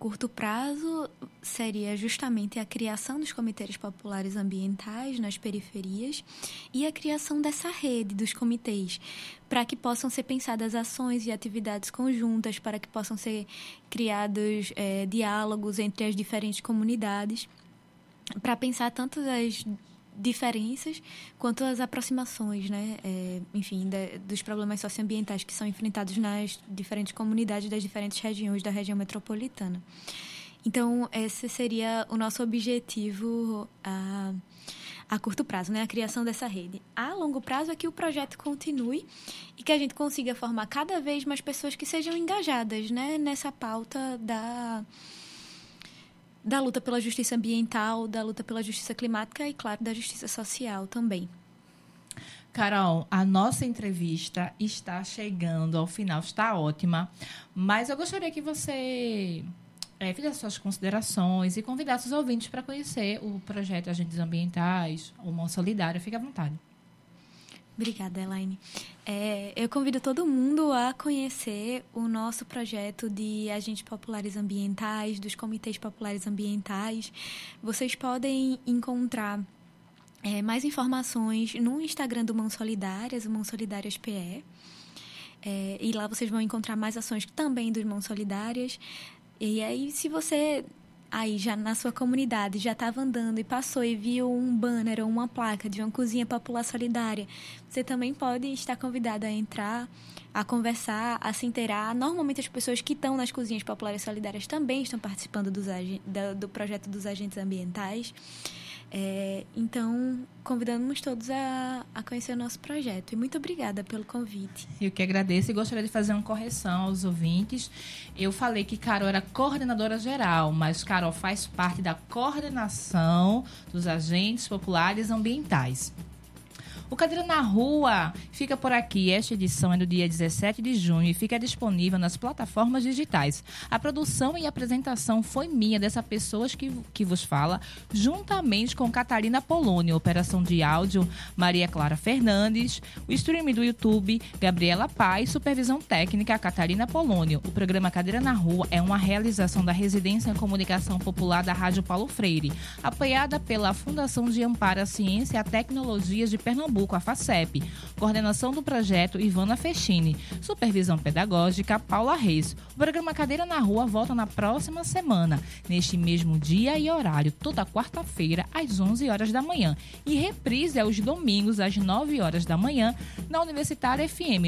curto prazo seria justamente a criação dos comitês populares ambientais nas periferias e a criação dessa rede dos comitês, para que possam ser pensadas ações e atividades conjuntas, para que possam ser criados diálogos entre as diferentes comunidades, para pensar tanto as diferenças quanto as aproximações, né? Dos problemas socioambientais que são enfrentados nas diferentes comunidades das diferentes regiões da região metropolitana. Então, esse seria o nosso objetivo a curto prazo, né? A criação dessa rede. A longo prazo é que o projeto continue e que a gente consiga formar cada vez mais pessoas que sejam engajadas, né? Nessa pauta da luta pela justiça ambiental, da luta pela justiça climática e, claro, da justiça social também. Carol, a nossa entrevista está chegando ao final, está ótima, mas eu gostaria que você fizesse suas considerações e convidasse os ouvintes para conhecer o projeto Agentes Ambientais, o Mão Solidária. Fique à vontade. Obrigada, Elaine. Eu convido todo mundo a conhecer o nosso projeto de agentes populares ambientais, dos comitês populares ambientais. Vocês podem encontrar mais informações no Instagram do Mãos Solidárias, o Mãos Solidárias PE. E lá vocês vão encontrar mais ações também dos Mãos Solidárias. E aí, se você aí já na sua comunidade já estava andando e passou e viu um banner ou uma placa de uma cozinha popular solidária, você também pode estar convidado a entrar, a conversar, a se inteirar. Normalmente as pessoas que estão nas cozinhas populares solidárias também estão participando do projeto dos agentes ambientais. Então, convidamos todos a conhecer o nosso projeto. E muito obrigada pelo convite. Eu que agradeço e gostaria de fazer uma correção aos ouvintes. Eu falei que Carol era coordenadora geral, mas Carol faz parte da coordenação dos agentes populares ambientais. O Cadeira na Rua fica por aqui. Esta edição é do dia 17 de junho e fica disponível nas plataformas digitais. A produção e apresentação foi minha, dessa pessoa que vos fala, juntamente com Catarina Polônio, operação de áudio Maria Clara Fernandes, o stream do YouTube Gabriela Paz, supervisão técnica Catarina Polônio. O programa Cadeira na Rua é uma realização da Residência em Comunicação Popular da Rádio Paulo Freire, apoiada pela Fundação de Amparo à Ciência e à Tecnologias de Pernambuco, a FACEP. Coordenação do projeto, Ivana Fechini. Supervisão pedagógica, Paula Reis. O programa Cadeira na Rua volta na próxima semana, neste mesmo dia e horário, toda quarta-feira, às 11 horas da manhã. E reprise aos domingos, às 9 horas da manhã, na Universitária FM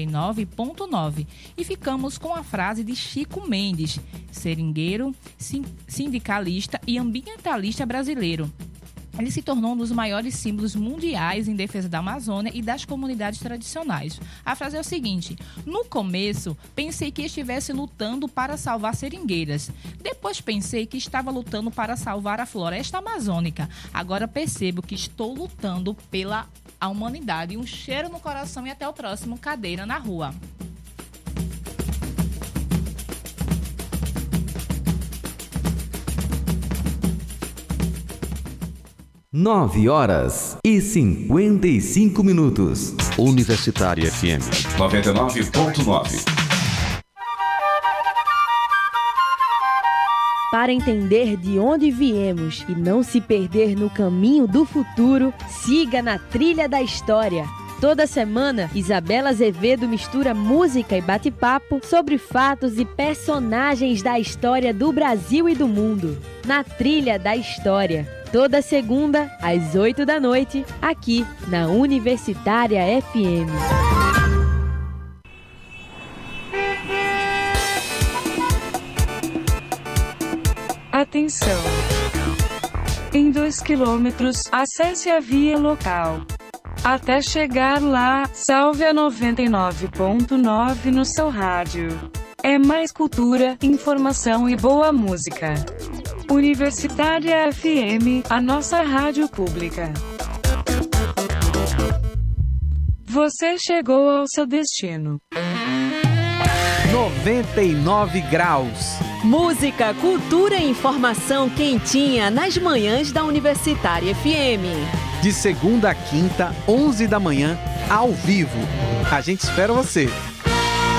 99.9. E ficamos com a frase de Chico Mendes, seringueiro, sindicalista e ambientalista brasileiro. Ele se tornou um dos maiores símbolos mundiais em defesa da Amazônia e das comunidades tradicionais. A frase é o seguinte: no começo, pensei que estivesse lutando para salvar seringueiras. Depois pensei que estava lutando para salvar a floresta amazônica. Agora percebo que estou lutando pela humanidade. Um cheiro no coração e até o próximo Cadeira na Rua. Nove horas e 55 minutos. Universitária FM 99.9. Para entender de onde viemos e não se perder no caminho do futuro, siga na Trilha da História. Toda semana, Isabela Azevedo mistura música e bate-papo sobre fatos e personagens da história do Brasil e do mundo. Na Trilha da História. Toda segunda, às 8 da noite, aqui na Universitária FM. Atenção! Em 2 quilômetros, acesse a via local. Até chegar lá, salve a 99.9 no seu rádio. É mais cultura, informação e boa música. Universitária FM, a nossa rádio pública. Você chegou ao seu destino. 99 graus. Música, cultura e informação quentinha nas manhãs da Universitária FM. De segunda a quinta, 11 da manhã, ao vivo. A gente espera você.